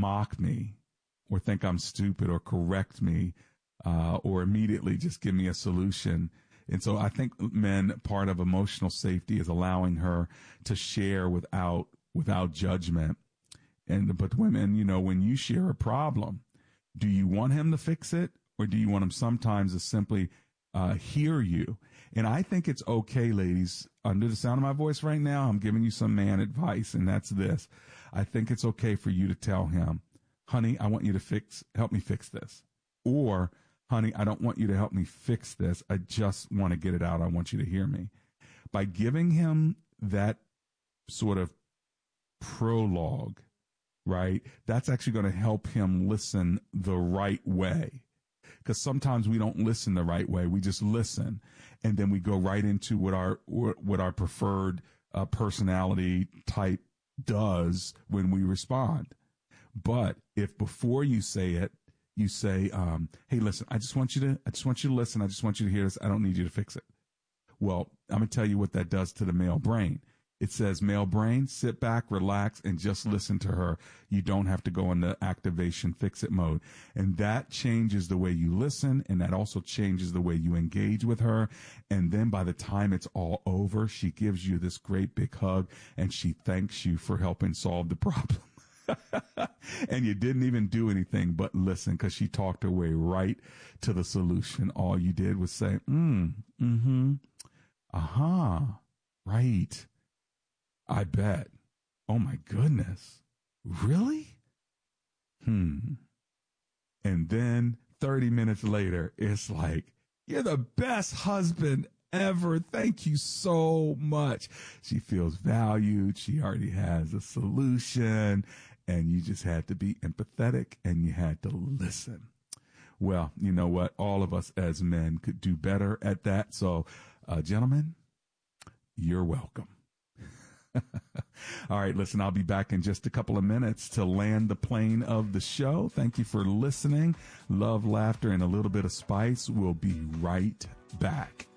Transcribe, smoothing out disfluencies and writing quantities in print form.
mock me or think I'm stupid or correct me, or immediately just give me a solution. And so I think men, part of emotional safety is allowing her to share without judgment. But women, when you share a problem, do you want him to fix it, or do you want him sometimes to simply hear you? And I think it's okay, ladies, under the sound of my voice right now, I'm giving you some man advice, and that's this. I think it's okay for you to tell him, honey, I want you to help me fix this. Or, honey, I don't want you to help me fix this. I just want to get it out. I want you to hear me. By giving him that sort of prologue, right, that's actually going to help him listen the right way. Because sometimes we don't listen the right way. We just listen, and then we go right into what our preferred personality type does when we respond. But if before you say it, you say, "Hey, listen, I just want you to listen. I just want you to hear this. I don't need you to fix it." Well, I'm gonna tell you what that does to the male brain. It says, male brain, sit back, relax, and just listen to her. You don't have to go into activation, fix it mode. And that changes the way you listen, and that also changes the way you engage with her. And then by the time it's all over, she gives you this great big hug, and she thanks you for helping solve the problem. And you didn't even do anything but listen, because she talked her way right to the solution. All you did was say, right. I bet. Oh my goodness. Really? And then 30 minutes later, it's like, you're the best husband ever. Thank you so much. She feels valued. She already has a solution, and you just had to be empathetic, and you had to listen. Well, you know what? All of us as men could do better at that. So, gentlemen, you're welcome. All right, listen, I'll be back in just a couple of minutes to land the plane of the show. Thank you for listening. Love, laughter, and a little bit of spice. We'll be right back.